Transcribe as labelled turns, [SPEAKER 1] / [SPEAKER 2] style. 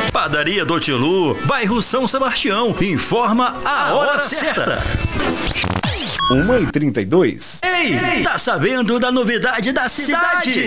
[SPEAKER 1] Padaria do Tilu, bairro São Sebastião, informa a hora certa.
[SPEAKER 2] 1h32.
[SPEAKER 1] Ei, tá sabendo da novidade da cidade?